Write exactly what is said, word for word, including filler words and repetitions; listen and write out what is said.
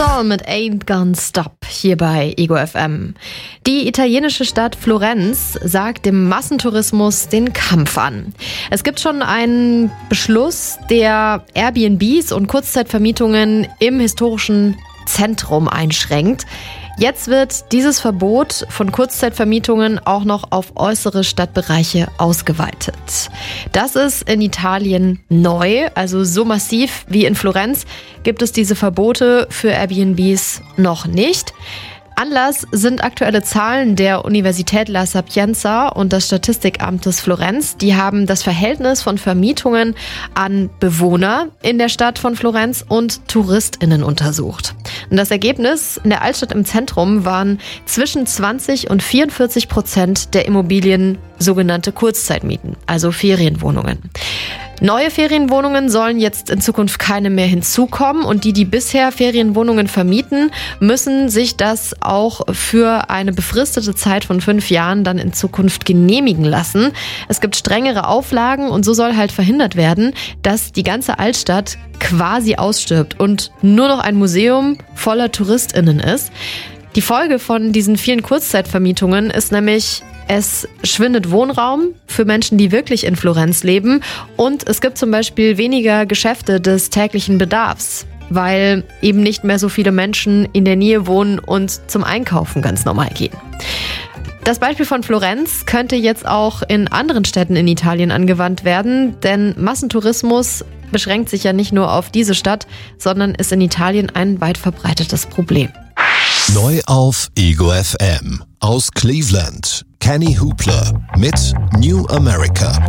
Soul mit Ain't Gonna Stop hier bei Ego F M. Die italienische Stadt Florenz sagt dem Massentourismus den Kampf an. Es gibt schon einen Beschluss, der Airbnbs und Kurzzeitvermietungen im historischen Zentrum einschränkt. Jetzt wird dieses Verbot von Kurzzeitvermietungen auch noch auf äußere Stadtbereiche ausgeweitet. Das ist in Italien neu, also so massiv wie in Florenz gibt es diese Verbote für Airbnbs noch nicht. Anlass sind aktuelle Zahlen der Universität La Sapienza und des Statistikamtes Florenz. Die haben das Verhältnis von Vermietungen an Bewohner in der Stadt von Florenz und TouristInnen untersucht. Und das Ergebnis: in der Altstadt im Zentrum waren zwischen zwanzig und vierundvierzig Prozent der Immobilien sogenannte Kurzzeitmieten, also Ferienwohnungen. Neue Ferienwohnungen sollen jetzt in Zukunft keine mehr hinzukommen und die, die bisher Ferienwohnungen vermieten, müssen sich das auch für eine befristete Zeit von fünf Jahren dann in Zukunft genehmigen lassen. Es gibt strengere Auflagen und so soll halt verhindert werden, dass die ganze Altstadt quasi ausstirbt und nur noch ein Museum voller TouristInnen ist. Die Folge von diesen vielen Kurzzeitvermietungen ist nämlich: es schwindet Wohnraum für Menschen, die wirklich in Florenz leben, und es gibt zum Beispiel weniger Geschäfte des täglichen Bedarfs, weil eben nicht mehr so viele Menschen in der Nähe wohnen und zum Einkaufen ganz normal gehen. Das Beispiel von Florenz könnte jetzt auch in anderen Städten in Italien angewandt werden, denn Massentourismus beschränkt sich ja nicht nur auf diese Stadt, sondern ist in Italien ein weit verbreitetes Problem. Neu auf Ego F M aus Cleveland. Kenny Hoopla mit New America.